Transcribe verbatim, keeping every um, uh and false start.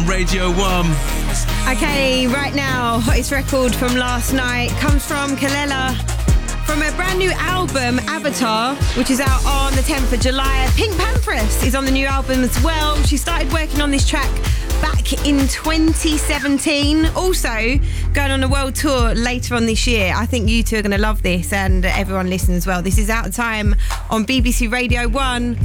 on Radio one. Okay, right now, hottest record from last night comes from Kelela. From her brand new album, Avatar, which is out on the tenth of July. Pink Pantheress is on the new album as well. She started working on this track back in twenty seventeen. Also, going on a world tour later on this year. I think you two are going to love this, and everyone listening as well. This is Out of Time on B B C Radio one.